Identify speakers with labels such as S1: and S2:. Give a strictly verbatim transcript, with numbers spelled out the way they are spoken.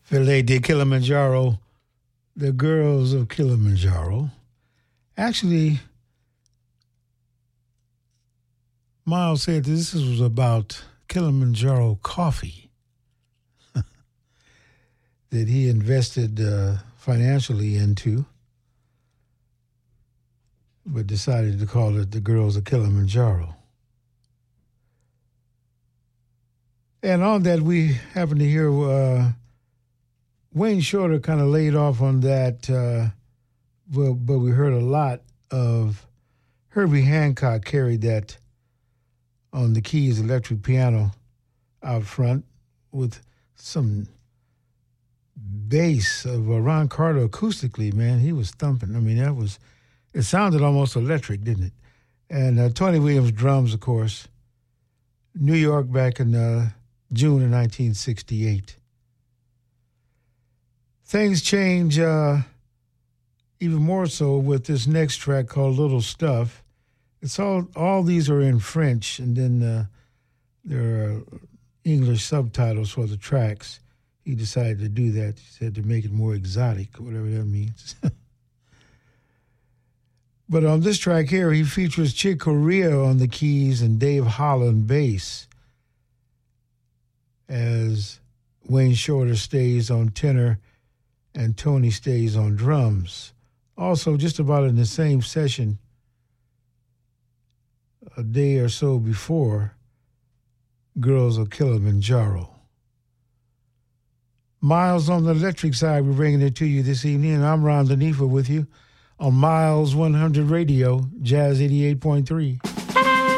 S1: Filet de Kilimanjaro, the girls of Kilimanjaro. Actually, Miles said this was about Kilimanjaro coffee that he invested uh, financially into, but decided to call it the girls of Kilimanjaro. And on that, we happen to hear uh, Wayne Shorter kind of laid off on that, uh, but, but we heard a lot of Herbie Hancock carried that on the keys electric piano out front with some bass of uh, Ron Carter acoustically, man. He was thumping. I mean, that was, it sounded almost electric, didn't it? And uh, Tony Williams drums, of course. New York back in uh, June of nineteen sixty-eight. Things change uh, even more so with this next track called Little Stuff. It's all, all these are in French, and then uh, there are English subtitles for the tracks. He decided to do that. He said to make it more exotic, whatever that means. But on this track here, he features Chick Corea on the keys and Dave Holland bass, as Wayne Shorter stays on tenor and Tony stays on drums. Also, just about in the same session, a day or so before, Girls of Kilimanjaro. Miles on the electric side, we're bringing it to you this evening. I'm Ron Danifa with you on Miles one hundred Radio, Jazz eighty-eight point three.